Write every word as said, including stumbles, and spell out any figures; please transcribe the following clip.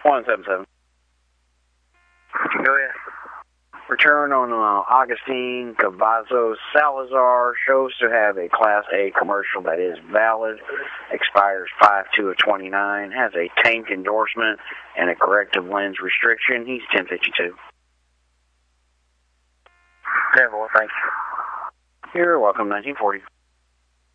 one seven seven. Go ahead. Return on uh, Augustine Cavazos Salazar shows to have a Class A commercial that is valid, expires five two of twenty-nine, has a tank endorsement and a corrective lens restriction. He's ten fifty-two. ten four, thank you. You're welcome, nineteen forty.